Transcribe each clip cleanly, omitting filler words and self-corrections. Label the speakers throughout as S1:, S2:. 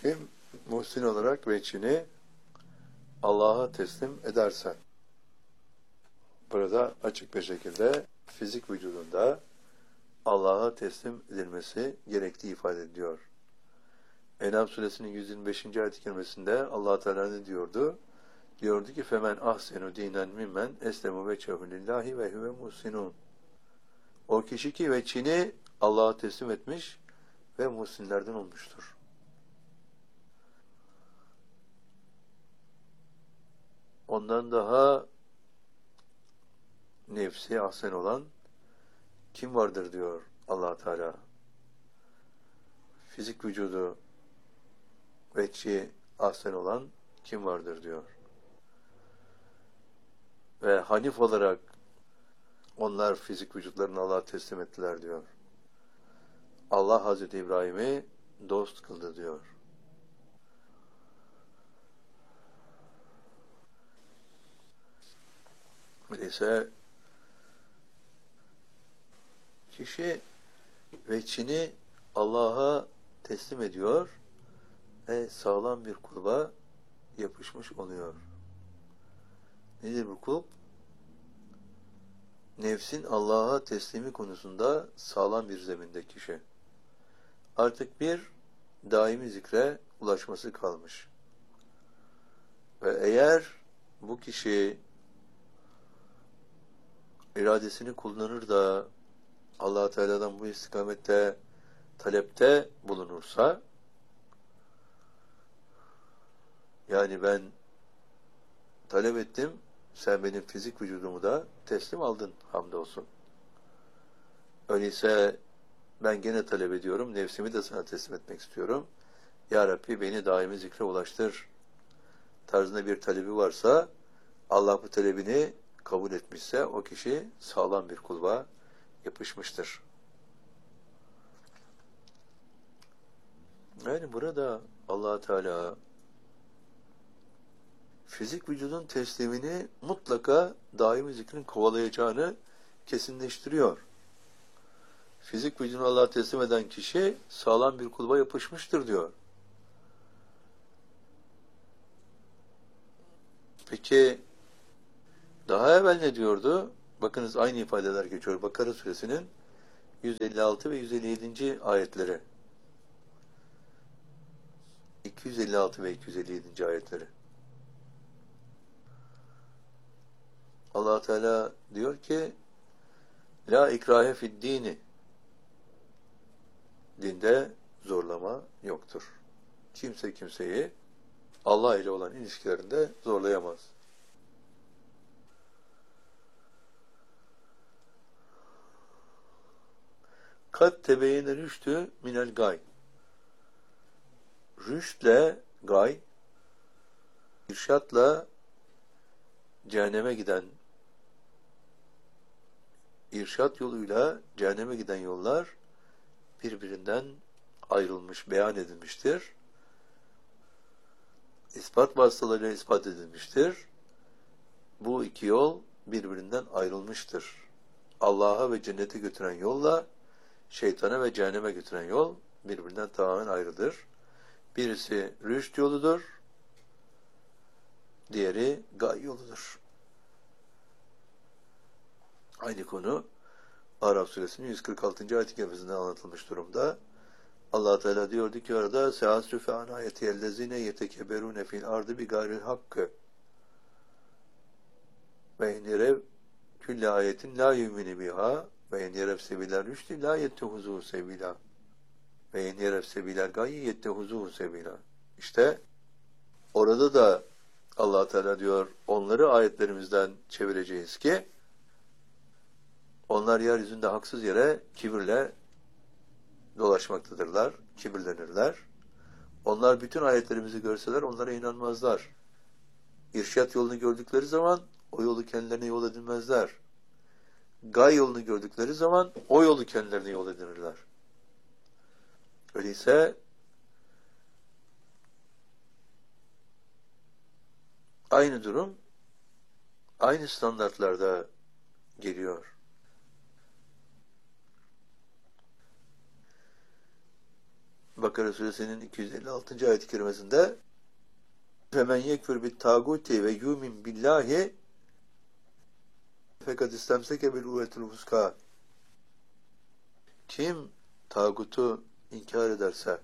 S1: Kim muhsin olarak veçhini Allah'a teslim ederse, burada açık bir şekilde fizik vücudunda Allah'a teslim edilmesi gerektiği ifade ediyor. En'am suresinin 125. ayet-i kerimesinde Allah Teala ne diyordu? Diyordu ki femen ahsenu dinen mimmen eslemu veçhehu lillahi ve huve muhsinun. O kişi ki veçhini Allah'a teslim etmiş ve muhsinlerden olmuştur. Ondan daha nefsi ahsen olan kim vardır diyor Allah Teala. Fizik vücudu veçhi ahsen olan kim vardır diyor. Ve hanif olarak onlar fizik vücutlarını Allah'a teslim ettiler diyor. Allah Hazreti İbrahim'i dost kıldı diyor. Öyleyse kişi veçhini Allah'a teslim ediyor ve sağlam bir kulba yapışmış oluyor. Nedir bu kulp? Nefsin Allah'a teslimi konusunda sağlam bir zeminde kişi. Artık bir daimi zikre ulaşması kalmış. Ve eğer bu kişi iradesini kullanır da Allah Teala'dan bu istikamette talepte bulunursa, yani ben talep ettim, sen benim fizik vücudumu da teslim aldın hamdolsun. Öyleyse ben gene talep ediyorum, nefsimi de sana teslim etmek istiyorum. Ya Rabbi beni daimi zikre ulaştır tarzında bir talebi varsa, Allah bu talebini kabul etmişse o kişi sağlam bir kulba yapışmıştır. Yani burada Allah Teala fizik vücudun teslimini mutlaka daimi zikrin kovalayacağını kesinleştiriyor. Fizik vücudunu Allah'a teslim eden kişi sağlam bir kulba yapışmıştır diyor. Peki daha evvel ne diyordu? Bakınız aynı ifadeler geçiyor. Bakara suresinin 156 ve 157. ayetleri. 256 ve 257. ayetleri. Allah Teala diyor ki la ikrahe fid dini, dinde zorlama yoktur. Kimse kimseyi Allah ile olan ilişkilerinde zorlayamaz. Kad tebeyene rüştü minel gay. Rüştle gay, irşatla cehenneme giden, irşat yoluyla cehenneme giden yollar birbirinden ayrılmış, beyan edilmiştir. İspat vasıtalarıyla ispat edilmiştir. Bu iki yol birbirinden ayrılmıştır. Allah'a ve cennete götüren yolla şeytana ve cehenneme götüren yol birbirinden tamamen ayrıdır. Birisi rüşt yoludur, diğeri gay yoludur. Aynı konu Araf suresinin 146. ayet-i kerimesinde anlatılmış durumda. Allah Teala diyordu ki orada seasrüfe an ayeti ellezine yetekeberune fil ardı bi gayril hakkı ve inirev külle ayetin la yümini biha ve inirev sebiler rüştü la yettehuzuhu sebila ve inirev sebiler gayyi yettehuzuhu sebila. İşte orada da Allah Teala diyor onları ayetlerimizden çevireceğiz ki onlar yeryüzünde haksız yere kibirle dolaşmaktadırlar, kibirlenirler. Onlar bütün ayetlerimizi görseler onlara inanmazlar. İrşat yolunu gördükleri zaman o yolu kendilerine yol edinmezler. Gay yolunu gördükleri zaman o yolu kendilerine yol edinirler. Öyleyse aynı durum aynı standartlarda geliyor. Bakara suresinin 256. ayet-i kerimesinde فَمَنْ يَكْفُرْ بِالْتَاغُوتِ وَيُؤْمِنْ بِاللّٰهِ فَقَدْ اِسْتَمْسَكَ بِالْعُرْوَةِ الْوُثْقَى. Kim tağutu inkar ederse,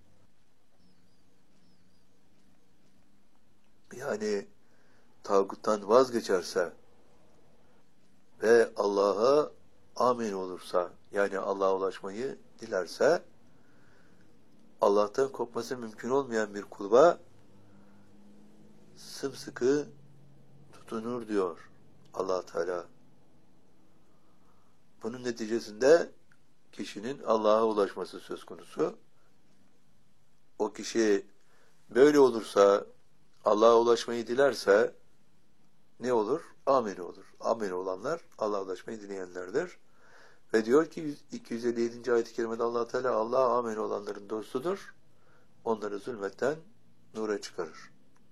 S1: yani tağuttan vazgeçerse ve Allah'a amin olursa, yani Allah'a ulaşmayı dilerse, Allah'tan kopması mümkün olmayan bir kulba sımsıkı tutunur diyor Allah Teala. Bunun neticesinde kişinin Allah'a ulaşması söz konusu. O kişi böyle olursa, Allah'a ulaşmayı dilerse ne olur? Amin olur. Amin olanlar Allah'a ulaşmayı dileyenlerdir. Ve diyor ki 257. ayet-i kerimede Allah Teala Allah'a amin olanların dostudur. Onları zulmetten nura çıkarır.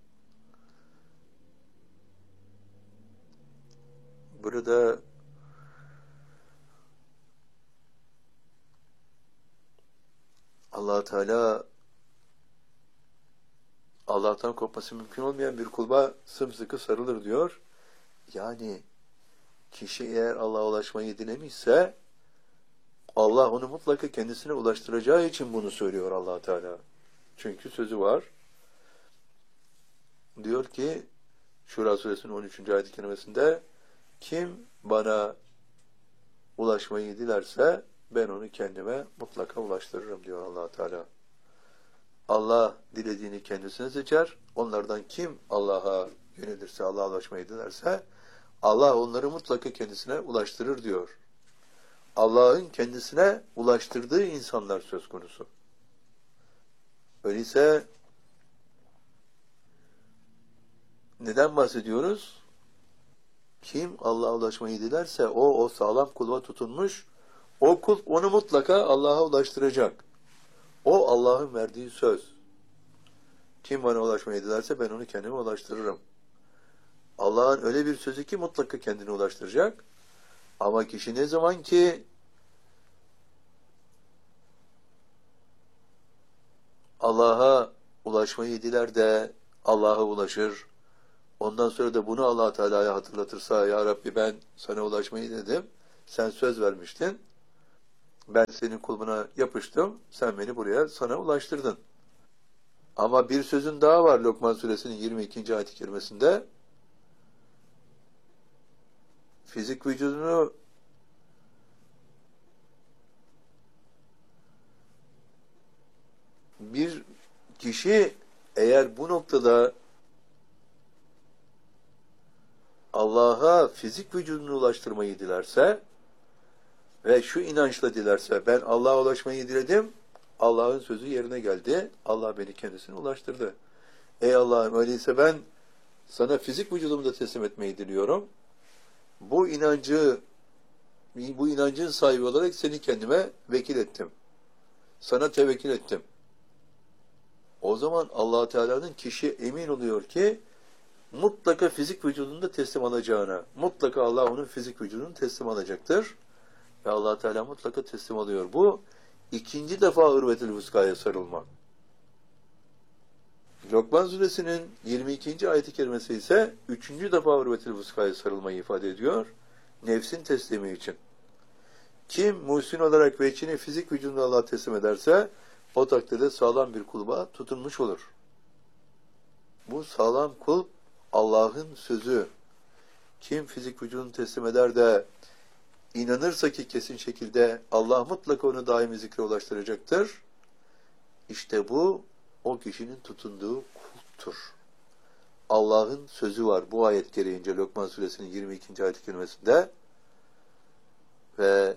S1: Burada Allah Teala Allah'tan kopması mümkün olmayan bir kulba sımsıkı sarılır diyor. Yani kişi eğer Allah'a ulaşmayı dilemişse Allah onu mutlaka kendisine ulaştıracağı için bunu söylüyor Allah Teala. Çünkü sözü var. Diyor ki Şura suresinin 13. ayet-i kerimesinde kim bana ulaşmayı dilerse ben onu kendime mutlaka ulaştırırım diyor Allah Teala. Allah dilediğini kendisine seçer. Onlardan kim Allah'a yönelirse, Allah'a ulaşmayı dilerse Allah onları mutlaka kendisine ulaştırır diyor. Allah'ın kendisine ulaştırdığı insanlar söz konusu. Öyleyse neden bahsediyoruz? Kim Allah'a ulaşmayı dilerse o sağlam kulba tutunmuş, o kul onu mutlaka Allah'a ulaştıracak. O Allah'ın verdiği söz. Kim bana ulaşmayı dilerse ben onu kendime ulaştırırım. Allah'ın öyle bir sözü ki mutlaka kendine ulaştıracak. Ama kişi ne zaman ki Allah'a ulaşmayı diler de Allah'a ulaşır. Ondan sonra da bunu Allah Teala'ya hatırlatırsa, ya Rabbi ben sana ulaşmayı dedim. Sen söz vermiştin. Ben senin kulbuna yapıştım. Sen beni buraya sana ulaştırdın. Ama bir sözün daha var Lokman suresinin 22. ayet-i kerimesinde. Fizik vücudunu bir kişi eğer bu noktada Allah'a fizik vücudunu ulaştırmayı dilerse ve şu inançla dilerse ben Allah'a ulaşmayı diledim, Allah'ın sözü yerine geldi, Allah beni kendisine ulaştırdı. Ey Allah'ım öyleyse ben sana fizik vücudumu da teslim etmeyi diliyorum. Bu inancın sahibi olarak seni kendime vekil ettim. Sana tevekkül ettim. O zaman Allah Teala'nın kişi emin oluyor ki mutlaka fizik vücudunu da teslim alacağına, mutlaka Allah onun fizik vücudunu teslim alacaktır. Ve Allah Teala mutlaka teslim alıyor. Bu ikinci defa Urvetül Vuska'ya sarılma. Lokman suresinin 22. ayet-i kerimesi ise üçüncü defa Urvetül Vuska'ya sarılmayı ifade ediyor. Nefsin teslimi için. Kim muhsin olarak ve içini fizik vücudunu Allah'a teslim ederse o takdirde sağlam bir kulba tutunmuş olur. Bu sağlam kulp Allah'ın sözü. Kim fizik vücudunu teslim eder de inanırsa ki kesin şekilde Allah mutlaka onu daimi zikre ulaştıracaktır. İşte bu o kişinin tutunduğu kulptur. Allah'ın sözü var bu ayet gereğince Lokman suresinin 22. ayet-i kerimesinde ve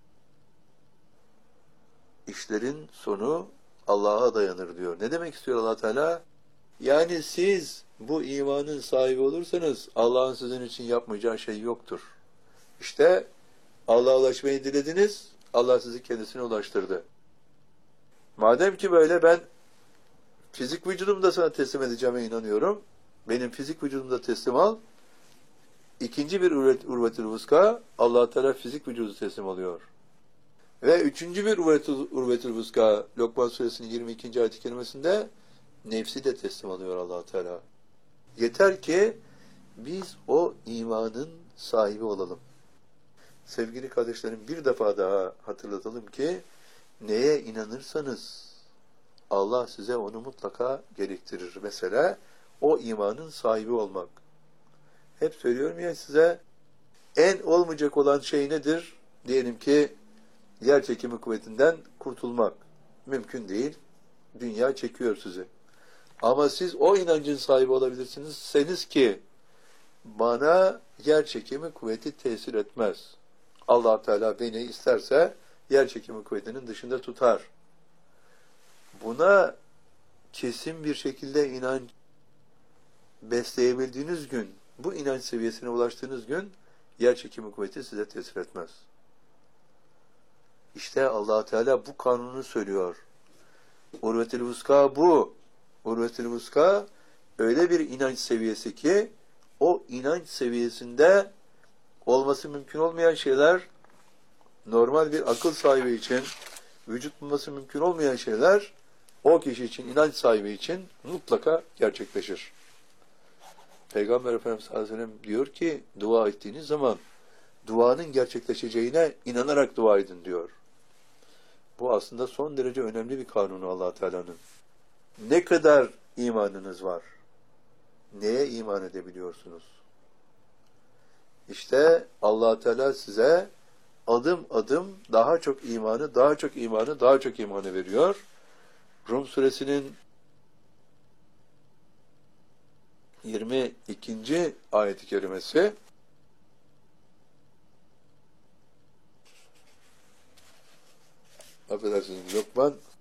S1: işlerin sonu Allah'a dayanır diyor. Ne demek istiyor Allah Teala? Yani siz bu imanın sahibi olursanız Allah'ın sizin için yapmayacağı şey yoktur. İşte Allah'a ulaşmayı dilediniz, Allah sizi kendisine ulaştırdı. Madem ki böyle ben fizik vücudumu da sana teslim edeceğime inanıyorum. Benim fizik vücudumu da teslim al. İkinci bir urvetül vuska Allah Teala fizik vücudu teslim alıyor. Ve üçüncü bir urvetül vuska Lokman suresinin 22. ayet-i kerimesinde nefsi de teslim alıyor Allah Teala. Yeter ki biz o imanın sahibi olalım. Sevgili kardeşlerim, bir defa daha hatırlatalım ki neye inanırsanız Allah size onu mutlaka gerektirir. Mesela o imanın sahibi olmak. Hep söylüyorum ya size, en olmayacak olan şey nedir? Diyelim ki yer çekimi kuvvetinden kurtulmak. Mümkün değil. Dünya çekiyor sizi. Ama siz o inancın sahibi olabilirsiniz. Seniz ki bana yer çekimi kuvveti tesir etmez. Allah Teala beni isterse yer çekimi kuvvetinin dışında tutar. Buna kesin bir şekilde inanç besleyebildiğiniz gün, bu inanç seviyesine ulaştığınız gün yer çekimi kuvveti size tesir etmez. İşte Allah Teala bu kanunu söylüyor. Urvetül vuska bu. Urvetül vuska öyle bir inanç seviyesi ki o inanç seviyesinde olması mümkün olmayan şeyler, normal bir akıl sahibi için vücut bulması mümkün olmayan şeyler o kişi için, inanç sahibi için mutlaka gerçekleşir. Peygamber Efendimiz sallallahu aleyhi ve sellem diyor ki dua ettiğiniz zaman duanın gerçekleşeceğine inanarak dua edin diyor. Bu aslında son derece önemli bir kanunu Allah Teala'nın. Ne kadar imanınız var? Neye iman edebiliyorsunuz? İşte Allah Teala size adım adım daha çok imanı, daha çok imanı, daha çok imanı veriyor. Rum suresinin 22. ayet-i kerimesi affedersiniz Lokman